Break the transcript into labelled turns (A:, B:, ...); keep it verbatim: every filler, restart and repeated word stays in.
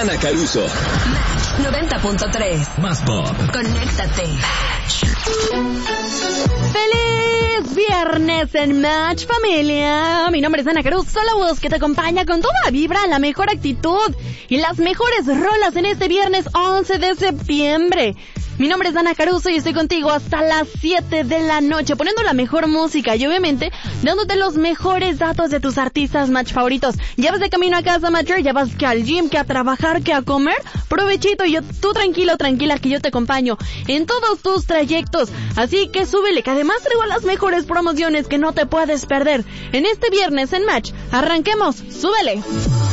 A: Ana Caruso.
B: Match noventa punto tres.
A: Más pop.
B: Conéctate.
C: ¡Feliz viernes en Match, familia! Mi nombre es Ana Caruso, la voz que te acompaña con toda vibra, la mejor actitud y las mejores rolas en este viernes once de septiembre. Mi nombre es Ana Caruso y estoy contigo hasta las siete de la noche, poniendo la mejor música y obviamente dándote los mejores datos de tus artistas Match favoritos. Ya vas de camino a casa, Matcher, ya vas que al gym, que a trabajar, que a comer. Provechito, y yo, tú tranquilo, tranquila, que yo te acompaño en todos tus trayectos. Así que súbele, que además traigo las mejores promociones que no te puedes perder. En este viernes en Match, arranquemos, súbele.